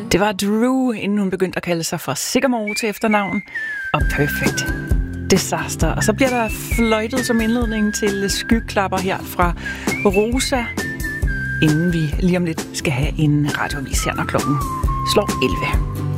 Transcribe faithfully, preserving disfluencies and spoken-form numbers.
Det var Drew, inden hun begyndte at kalde sig for Sigamore til efternavn, og Perfect Disaster. Og så bliver der fløjtet som indledning til skyklapper her fra Rosa, inden vi lige om lidt skal have en radioavis her, når klokken slår elleve.